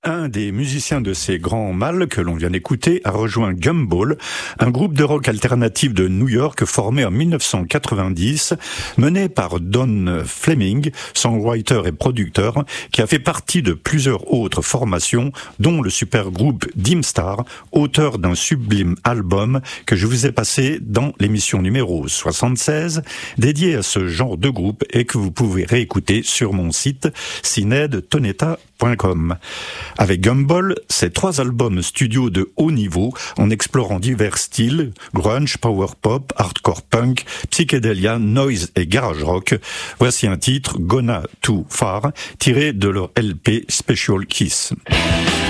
Un des musiciens de ces grands mâles que l'on vient d'écouter a rejoint Gumball, un groupe de rock alternatif de New York formé en 1990, mené par Don Fleming, songwriter et producteur, qui a fait partie de plusieurs autres formations, dont le supergroupe Dim Star, auteur d'un sublime album que je vous ai passé dans l'émission numéro 76, dédié à ce genre de groupe et que vous pouvez réécouter sur mon site cinedtoneta.com. Avec Gumball, c'est 3 albums studio de haut niveau en explorant divers styles, grunge, power pop, hardcore punk, psychedelia, noise et garage rock. Voici un titre, Gonna Too Far, tiré de leur LP Special Kiss.